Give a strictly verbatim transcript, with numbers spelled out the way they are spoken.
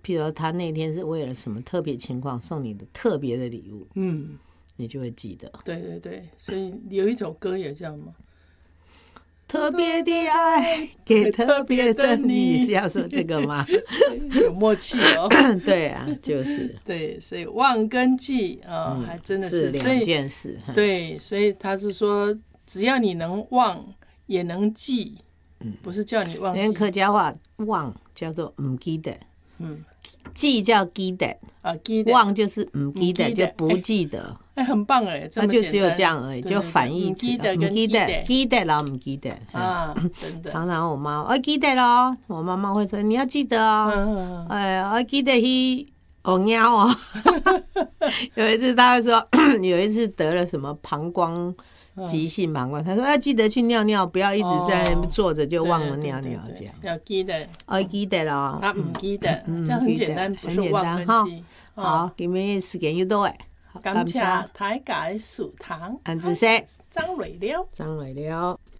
譬如说他那天是为了什么特别情况送你的特别的礼物，嗯，你就会记得。 对对对，所以有一首歌也叫嘛， 特别的爱给特别的你，是要说这个吗？ 有默契哦。 对啊，就是对，所以忘跟记啊、呃嗯，还真的是是两件事。 对，所以他是说，只要你能忘，也能记，嗯，不是叫你忘记。 因为客家话忘叫做唔记得，嗯，记叫记得啊，记得忘就是唔记得，就不记得。 哎，很棒哎， 那就只有这样而已，就反义词。唔记得，记得了，唔记得啊，真的。 常常我妈，我记得咯，我妈妈会说你要记得哦，哎，我记得去哦喵哦。有一次她会说，有一次得了什么膀胱急性膀胱，她说要记得去尿尿，不要一直在那坐着就忘了尿尿这样。 要记得， 我记得咯， 她唔记得，这样很简单，不是忘跟记。 好，今日时间又到诶。 感謝大家的收聽， 安子說， 張瑞了， 張瑞了。